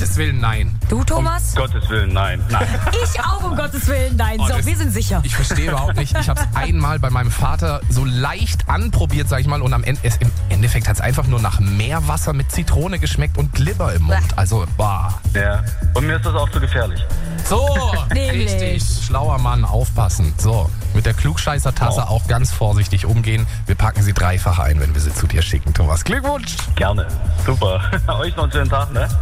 Gottes Willen, nein. Du, Thomas? Um Gottes Willen, nein. Ich auch, um Gottes Willen, nein. So, das- wir sind sicher. Ich verstehe überhaupt nicht. Ich habe es einmal bei meinem Vater so leicht anprobiert, sag ich mal, und im Endeffekt hat es einfach nur nach Meerwasser mit Zitrone geschmeckt und Glibber im Mund. Also, bah. Ja. Und mir ist das auch zu gefährlich. So, Nämlich. richtig. Schlauer Mann, aufpassen. So, mit der Klugscheißer-Tasse auch ganz vorsichtig umgehen. Wir packen sie dreifach ein, wenn wir sie zu dir schicken, Thomas. Glückwunsch! Gerne. Super. Euch noch einen schönen Tag, ne?